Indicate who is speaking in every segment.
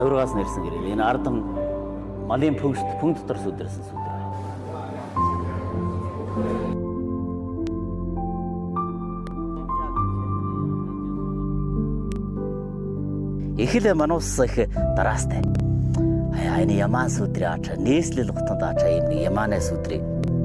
Speaker 1: Ургаас нэрсэн гэрээ. Энэ ардам малын пүнг дотор сүдэрсэн сүдэр. Эхлээ мануус их дараастай. Энэ яман сүдрий ачаа нийслэл хотод ачаа юм нэг яманаа сүдрий.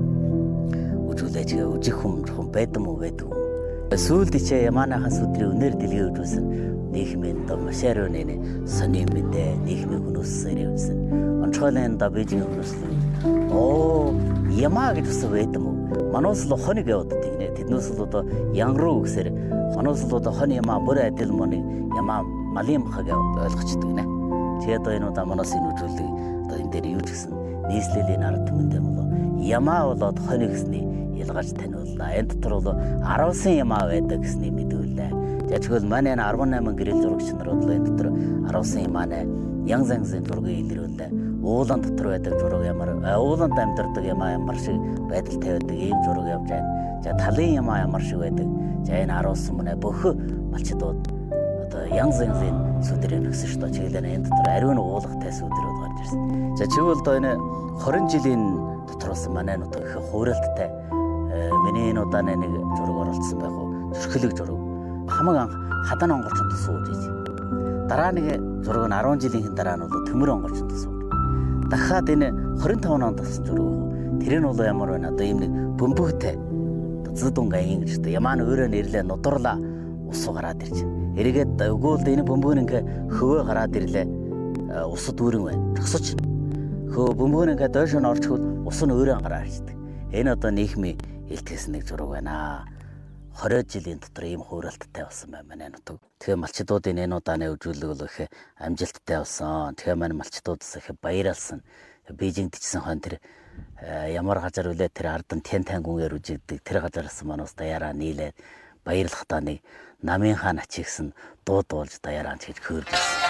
Speaker 1: Үжүүлээч үжих хүм байдсан уу байдгүй. Сүүлд ичээ ямаанахан сүдрий өнөр дэлгээ үжүүлсэн. Нийгмийн дом машаар өнөө сони мэдээ нийгмийн хүнөөсөөр явсан. Онцгойлын да бижиг хүнөөслөө. Ямаа гэж үсэн байдсан уу? Мануус л хоног яваад тэгнэ. Тэднээс л одоо янгруу гэсээр мануус л одоо хон ямаа бүр адил моны ямаа малын хаг ойлгочдөг нэ. Тэгээд одоо энэ удаа манаас энэ үжүүлэг одоо энэ дээр юу ч гэсэн нийслэлийн ард түмэндээ болоо ямаа болоод хоног гэсний ялгаж таниуллаа. Энэ дотор бол 10 ямаа байдаг гэсний мэдүүллээ. Тэгвэл манай 18 гэрэл зурагч нарууд л энэ дотор 10 ямаа янз янзын зургийг илрүүллээ. Уулан дотор байдаг зураг ямар ууланд амьдардаг ямаа ямар шиг байдал тавиадаг ийм зураг явж байна. За талын ямаа ямар шиг байдаг. За энэ 10 мөнэ бүх малчдууд одоо янз янзын сүдрээр нэгсэн шүү дээ. Чиглэлээ энэ дотор ариун уулгатай сүдрүүд гарч ирсэн. За чивэл одоо энэ 20 жилийн дотроос манай нутаг их хууралттай миний энэ удааны нэг зураг оролцсон байх уу? Зүрхлэг зураг. Хамаг анх хадан онгорчонд сууж ийж. Дараа нэг зураг нь 10 жилийн дараа нь бол төмөр онгорчонд сууж. Дахиад энэ 25 онд авсан зураг. Тэр нь бол ямар вэ? Одоо ийм нэг бөмбөгтэй. Зүдүн гаян гэж одоо ямаа өөрөө нэрлээ нударлаа ус гараад ирж. Эргээд өгөөлд энэ бөмбөг ингээ хөвөө гараад ирлээ. Ус дүүрэн байна. Зогсож. Хөө бөмбөг ингээ доош нь орчихвол ус нь өөрөө гараад ирдэг. Энэ одоо нийгмийн илтгэсэн нэг зураг байна. 20 жилийн дотор ийм хууралттай болсон байна манай нутаг. Тэгээ малчдуудын энэ удааны үжүүлэг бол их амжилттай болсон. Тэгээ манай малчдуудаас их баярлсан. Бээжингд ичсэн хон тэр ямар газар үлээ тэр ардан тэн гүнгээр үжигдэг. Тэр газараас манаас даяараа нийлээд баярлахдаа нэг намын хаан ачигсан дууд болж даяараа гэж хөөрж ирсэн.